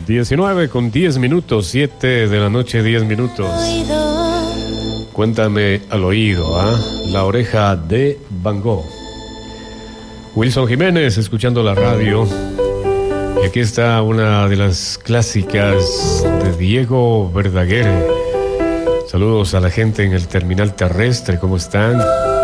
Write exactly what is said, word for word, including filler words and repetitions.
diecinueve con diez minutos, siete de la noche, diez minutos. Cuéntame al oído, ¿ah? ¿eh? La oreja de Van Gogh. Wilson Jiménez, escuchando la radio. Y aquí está una de las clásicas de Diego Verdaguer. Saludos a la gente en el terminal terrestre, ¿cómo están?